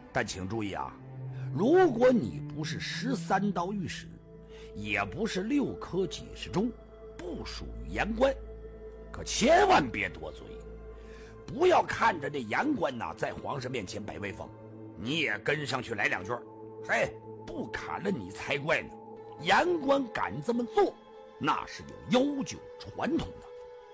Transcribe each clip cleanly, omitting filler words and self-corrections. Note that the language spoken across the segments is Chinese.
但请注意啊，如果你不是13道御史，也不是6科给事中，不属于言官，可千万别多嘴，不要看着这言官呐在皇上面前摆威风，你也跟上去来2句，嘿，不砍了你才怪呢。言官敢这么做，那是有悠久传统的。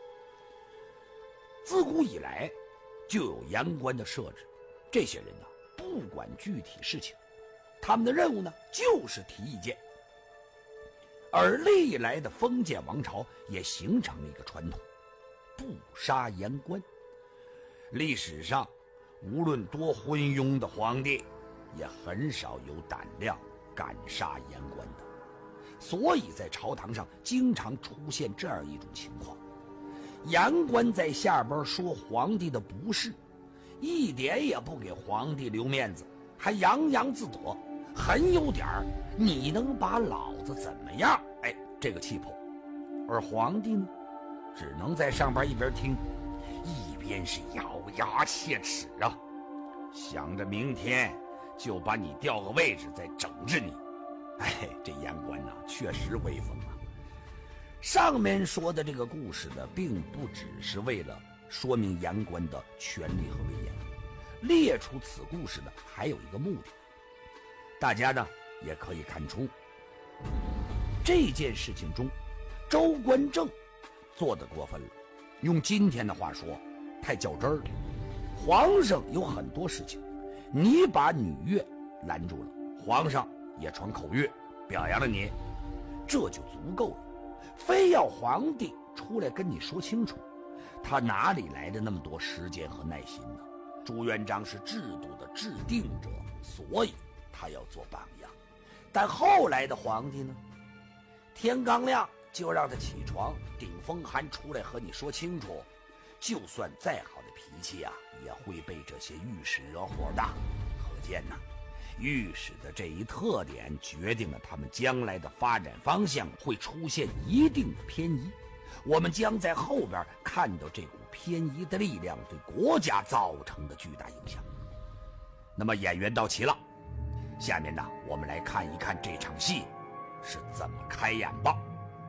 自古以来就有言官的设置，这些人呢不管具体事情，他们的任务呢就是提意见。而历来的封建王朝也形成了一个传统，不杀言官。历史上无论多昏庸的皇帝，也很少有胆量敢杀言官的。所以在朝堂上经常出现这样一种情况，言官在下边说皇帝的不是，一点也不给皇帝留面子，还洋洋自得，很有点你能把老子怎么样，这个气魄。而皇帝呢，只能在上边一边听，一边是咬牙切齿啊，想着明天就把你调个位置再整治你。这言官呐，确实威风啊。上面说的这个故事呢，并不只是为了说明言官的权力和威严，列出此故事呢，还有一个目的。大家呢也可以看出，这件事情中，周官正做得过分了，用今天的话说，太较真儿了。皇上有很多事情，你把女乐拦住了，皇上也传口乐表扬了你，这就足够了。非要皇帝出来跟你说清楚，他哪里来的那么多时间和耐心呢？朱元璋是制度的制定者，所以他要做榜样。但后来的皇帝呢，天刚亮就让他起床顶风寒出来和你说清楚，就算再好的脾气啊，也会被这些御史惹火的。可见呐，御史的这一特点决定了他们将来的发展方向会出现一定的偏移。我们将在后边看到这股偏移的力量对国家造成的巨大影响。那么演员到齐了，下面呢，我们来看一看这场戏是怎么开演吧。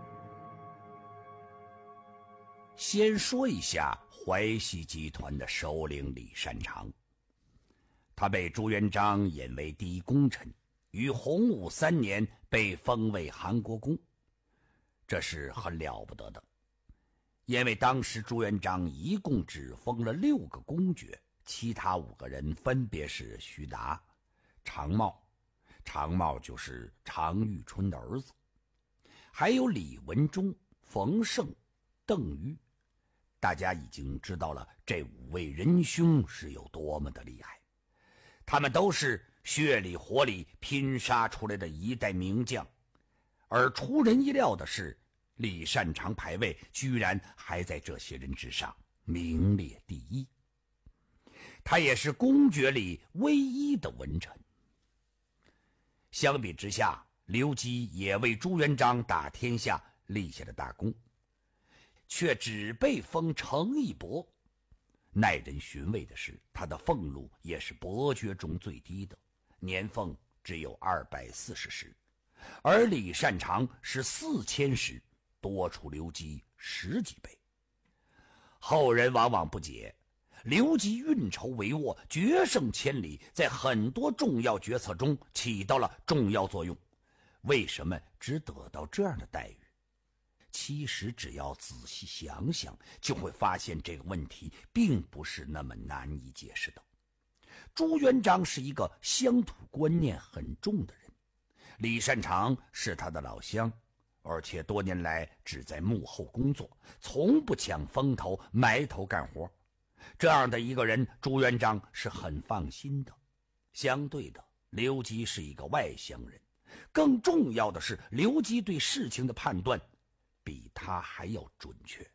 先说一下淮西集团的首领李善长，他被朱元璋引为第一功臣，于洪武3年被封为韩国公，这是很了不得的。因为当时朱元璋一共只封了6个公爵，其他5个人分别是徐达、常茂，常茂就是常遇春的儿子，还有李文忠、冯胜、邓禹。大家已经知道了这5位仁兄是有多么的厉害，他们都是血里火里拼杀出来的一代名将。而出人意料的是，李善长排位居然还在这些人之上，名列第1。他也是公爵里唯一的文臣。相比之下，刘基也为朱元璋打天下立下了大功，却只被封成义伯。耐人寻味的是，他的俸禄也是伯爵中最低的，年俸只有240石，而李善长是4000石，多出刘基10几倍。后人往往不解，刘基运筹帷幄，决胜千里，在很多重要决策中起到了重要作用，为什么只得到这样的待遇？其实只要仔细想想，就会发现这个问题并不是那么难以解释的。朱元璋是一个乡土观念很重的人，李善长是他的老乡，而且多年来只在幕后工作，从不抢风头埋头干活。这样的一个人，朱元璋是很放心的。相对的，刘基是一个外乡人，更重要的是，刘基对事情的判断比他还要准确。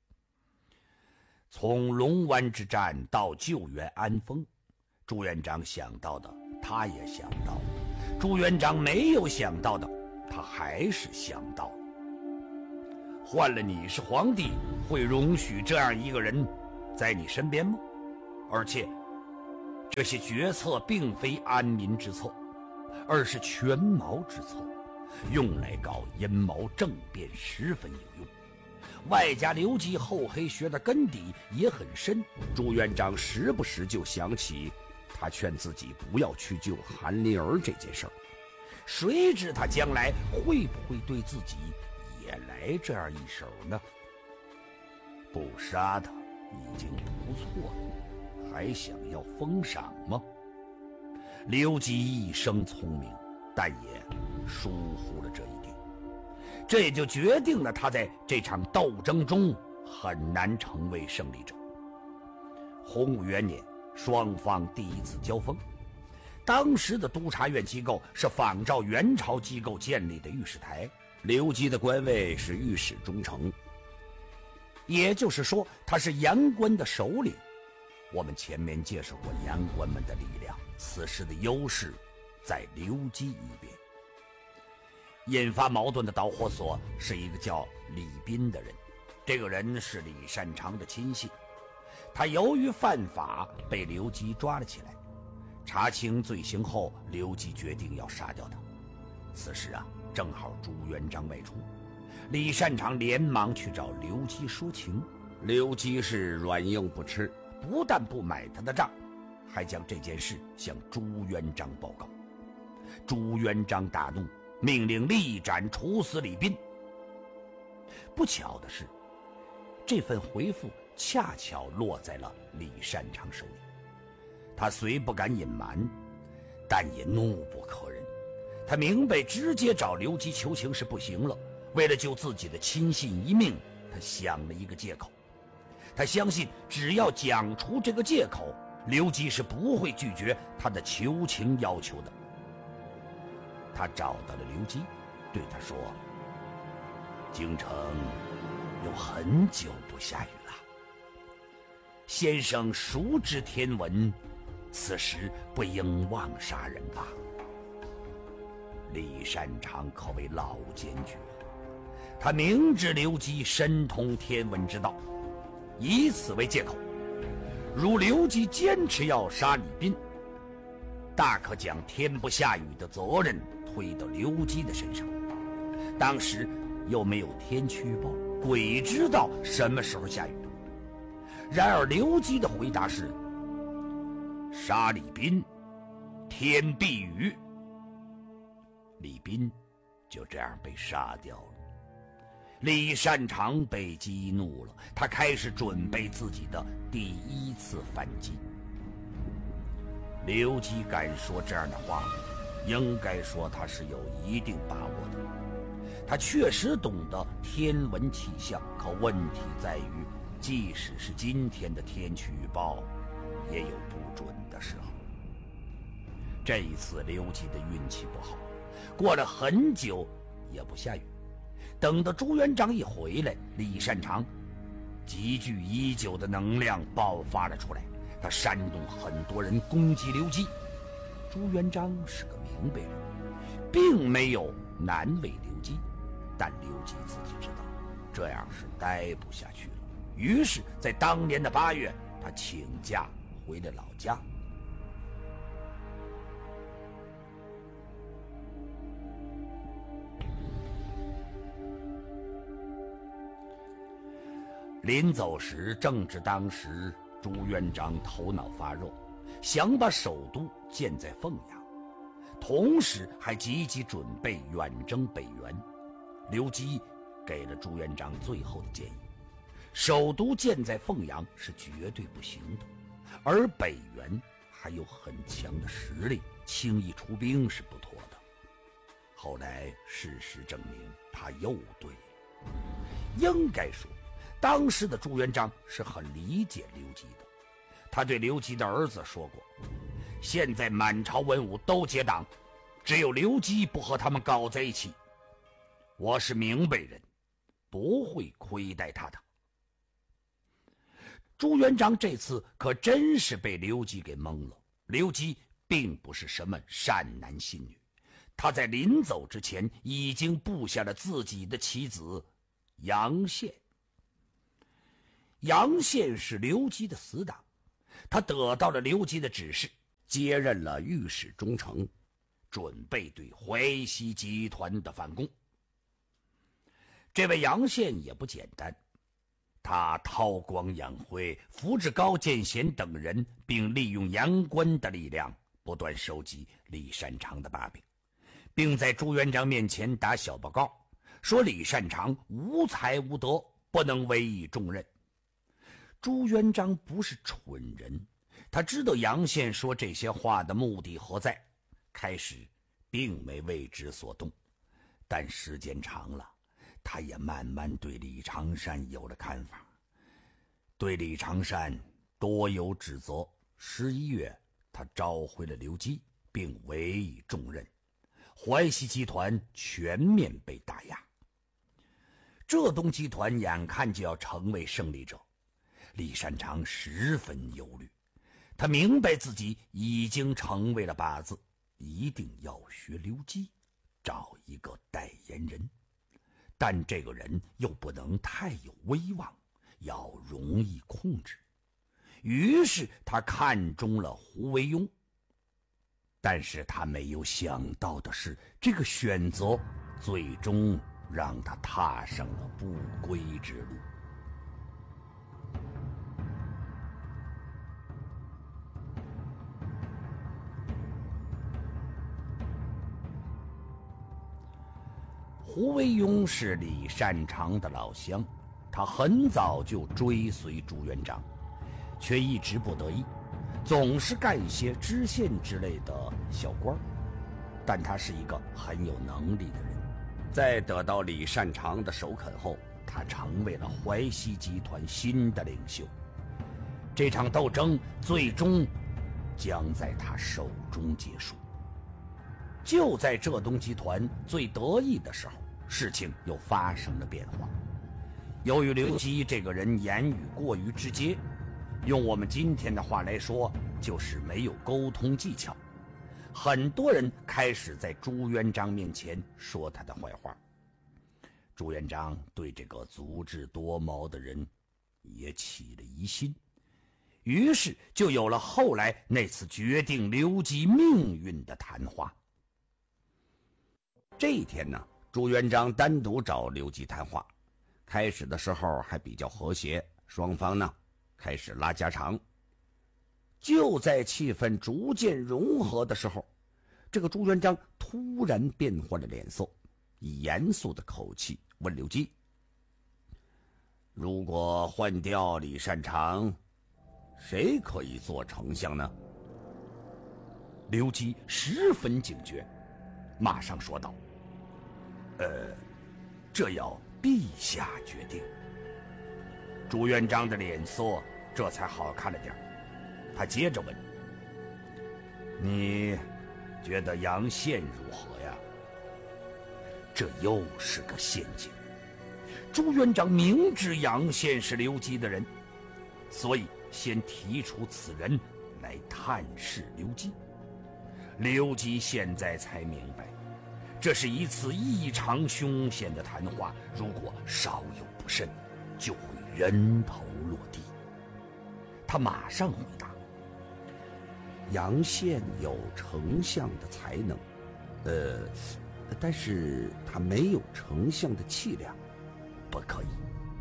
从龙湾之战到救援安丰，朱元璋想到的他也想到了，朱元璋没有想到的他还是想到了。换了你是皇帝，会容许这样一个人在你身边吗？而且这些决策并非安民之策，而是权谋之策，用来搞阴谋政变十分有用。外加刘基厚黑学的根底也很深，朱元璋时不时就想起他劝自己不要去救韩林儿这件事儿，谁知他将来会不会对自己也来这样一手呢？不杀他已经不错了，还想要封赏吗？刘基一生聪明，但也疏忽了这一点，这也就决定了他在这场斗争中很难成为胜利者。洪武元年，双方第一次交锋。当时的督察院机构是仿照元朝机构建立的御史台，刘基的官位是御史中丞，也就是说他是言官的首领。我们前面介绍过言官们的力量，此时的优势在刘基一边。引发矛盾的导火索是一个叫李斌的人，这个人是李善长的亲信，他由于犯法被刘基抓了起来。查清罪行后，刘基决定要杀掉他。此时正好朱元璋外出，李善长连忙去找刘基说情。刘基是软硬不吃，不但不买他的账，还将这件事向朱元璋报告。朱元璋大怒，命令立斩处死李斌。不巧的是，这份回复恰巧落在了李善长手里。他虽不敢隐瞒，但也怒不可忍。他明白直接找刘基求情是不行了，为了救自己的亲信一命，他想了一个借口。他相信只要讲出这个借口，刘基是不会拒绝他的求情要求的。他找到了刘基，对他说：京城有很久不下雨了，先生熟知天文，此时不应妄杀人吧。李善长可谓老坚决，他明知刘基深通天文之道，以此为借口，如刘基坚持要杀李斌，大可将天不下雨的责任推到刘基的身上。当时又没有天气预报，鬼知道什么时候下雨。然而刘基的回答是：杀李斌，天必雨。李斌就这样被杀掉了。李善长被激怒了，他开始准备自己的第一次反击。刘基敢说这样的话，应该说他是有一定把握的。他确实懂得天文气象，可问题在于，即使是今天的天气预报，也有不准的时候。这一次刘基的运气不好，过了很久也不下雨。等到朱元璋一回来，李善长积聚已久的能量爆发了出来，他煽动很多人攻击刘基。朱元璋是个明白人，并没有难为刘基，但刘基自己知道这样是待不下去了，于是在当年的8月，他请假回了老家。临走时正值当时朱元璋头脑发热，想把首都建在凤阳，同时还积极准备远征北元。刘基给了朱元璋最后的建议：首都建在凤阳是绝对不行的，而北元还有很强的实力，轻易出兵是不妥的。后来事实证明他又对了。应该说当时的朱元璋是很理解刘基的。他对刘基的儿子说过，现在满朝文武都结党，只有刘基不和他们搞在一起。我是明白人，不会亏待他的。朱元璋这次可真是被刘基给蒙了。刘基并不是什么善男信女，他在临走之前已经布下了自己的棋子杨宪。杨宪是刘基的死党， 他得到了刘基的指示，接任了御史中丞，准备对淮西集团的反攻。这位杨宪也不简单，他韬光养晦，扶植高见贤等人，并利用阳关的力量不断收集李善长的把柄，并在朱元璋面前打小报告，说李善长无才无德，不能委以重任。朱元璋不是蠢人，他知道杨宪说这些话的目的何在，开始并没为之所动，但时间长了，他也慢慢对李长善有了看法，对李长善多有指责。11月，他召回了刘基，并委以重任，淮西集团全面被打压。浙东集团眼看就要成为胜利者，李善长十分忧虑，他明白自己已经成为了靶子，一定要学刘基，找一个代言人，但这个人又不能太有威望，要容易控制。于是他看中了胡惟庸，但是他没有想到的是，这个选择最终让他踏上了不归之路。胡惟庸是李善长的老乡，他很早就追随朱元璋，却一直不得意，总是干些知县之类的小官。但他是一个很有能力的人，在得到李善长的首肯后，他成为了淮西集团新的领袖。这场斗争最终将在他手中结束。就在浙东集团最得意的时候，事情又发生了变化。由于刘基这个人言语过于直接，用我们今天的话来说，就是没有沟通技巧。很多人开始在朱元璋面前说他的坏话。朱元璋对这个足智多谋的人也起了疑心，于是就有了后来那次决定刘基命运的谈话。这一天呢，朱元璋单独找刘基谈话，开始的时候还比较和谐，双方呢开始拉家常。就在气氛逐渐融合的时候，这个朱元璋突然变换了脸色，以严肃的口气问刘基：如果换掉李善长，谁可以做丞相呢？刘基十分警觉，马上说道：这要陛下决定。朱元璋的脸色这才好看了点，他接着问：你觉得杨宪如何呀？这又是个陷阱。朱元璋明知杨宪是刘基的人，所以先提出此人来探视刘基。刘基现在才明白，这是一次异常凶险的谈话，如果稍有不慎，就会人头落地。他马上回答：杨宪有丞相的才能，但是他没有丞相的气量，不可以。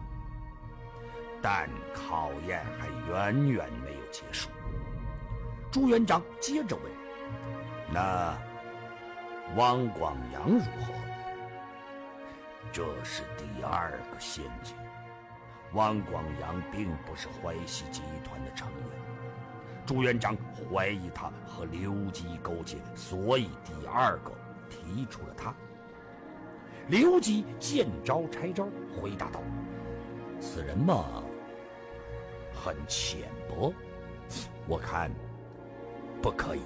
但考验还远远没有结束。朱元璋接着问：那汪广洋如何？这是第二个陷阱。汪广洋并不是淮西集团的成员，朱元璋怀疑他和刘基勾结，所以第二个提出了他。刘基见招拆招，回答道：此人嘛，很浅薄，我看不可以。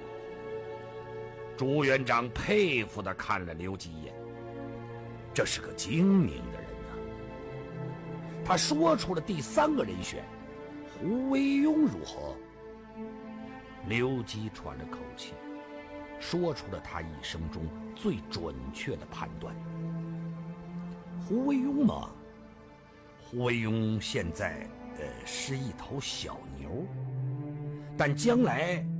朱元璋佩服地看了刘基一眼，这是个精明的人啊。他说出了第三个人选，胡惟庸如何？刘基喘了口气，说出了他一生中最准确的判断。胡惟庸嘛，胡惟庸现在是一头小牛， 但将来